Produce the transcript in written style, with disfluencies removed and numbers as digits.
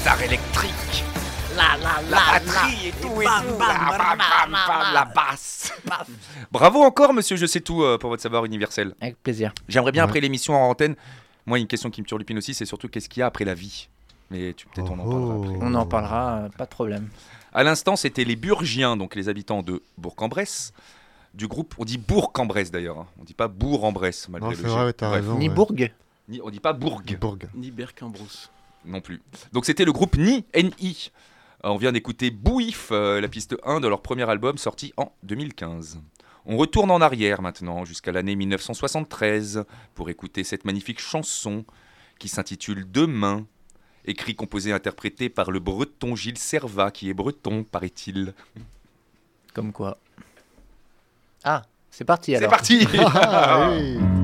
guitare électrique, la batterie et tout, la basse. Bravo encore, monsieur Je sais tout, pour votre savoir universel. Avec plaisir. J'aimerais bien, après l'émission en antenne, moi, une question qui me turlupine aussi, c'est surtout qu'est-ce qu'il y a après la vie. Mais peut-être on en parlera après. On en parlera, pas de problème. À l'instant, c'était les Burgiens, donc les habitants de Bourg-en-Bresse, du groupe, on dit Bourg-en-Bresse d'ailleurs, hein. On dit pas Bourg-en-Bresse, malgré Non, le c'est G. vrai, t'as Bref. raison. Ni ouais. Bourg. On dit pas Bourg, Bourg. Ni Berck-en-Brousse. non plus. Donc c'était le groupe Ni, N-I. On vient d'écouter Bouif, la piste 1 de leur premier album sorti en 2015. On retourne en arrière maintenant, jusqu'à l'année 1973, pour écouter cette magnifique chanson qui s'intitule Demain, écrit, composé, interprété par le breton Gilles Servat, qui est breton, paraît-il. Comme quoi. Ah, c'est parti C'est alors. parti. Ah, oui.